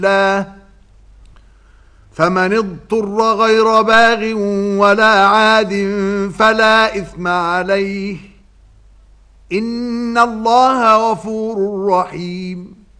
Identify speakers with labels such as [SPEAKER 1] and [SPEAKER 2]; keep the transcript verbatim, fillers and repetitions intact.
[SPEAKER 1] الله فمن اضطر غير باغ ولا عاد فلا إثم عليه إن الله غفور رحيم.